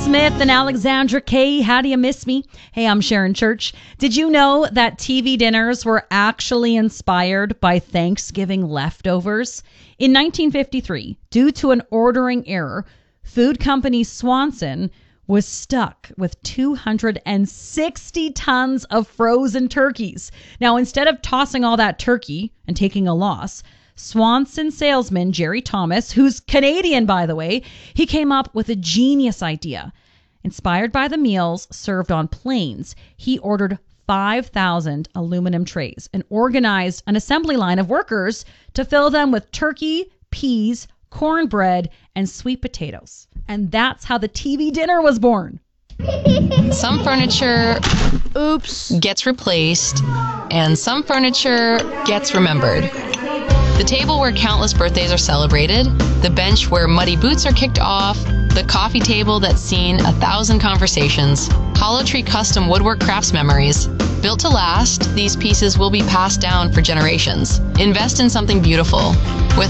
Smith and Alexandra Kay, How Do You Miss Me? Hey, I'm Sharon Church. Did you know that TV dinners were actually inspired by Thanksgiving leftovers? In 1953, due to an ordering error, food company Swanson was stuck with 260 tons of frozen turkeys. Now, instead of tossing all that turkey and taking a loss, Swanson salesman Jerry Thomas, who's Canadian, by the way, he came up with a genius idea. Inspired by the meals served on planes, he ordered 5,000 aluminum trays and organized an assembly line of workers to fill them with turkey, peas, cornbread, and sweet potatoes. And that's how the TV dinner was born. Some furniture, gets replaced, and some furniture gets remembered. The table where countless birthdays are celebrated, the bench where muddy boots are kicked off, the coffee table that's seen 1,000 conversations, Hollow Tree custom woodwork crafts memories. Built to last, these pieces will be passed down for generations. Invest in something beautiful. With